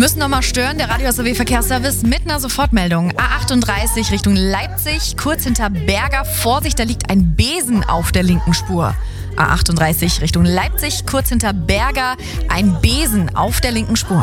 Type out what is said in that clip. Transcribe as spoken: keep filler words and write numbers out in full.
Müssen nochmal stören, der Radio S R W Verkehrsservice mit einer Sofortmeldung. A achtunddreißig Richtung Leipzig, kurz hinter Berger. Vorsicht, da liegt ein Besen auf der linken Spur. A achtunddreißig Richtung Leipzig, kurz hinter Berger, ein Besen auf der linken Spur.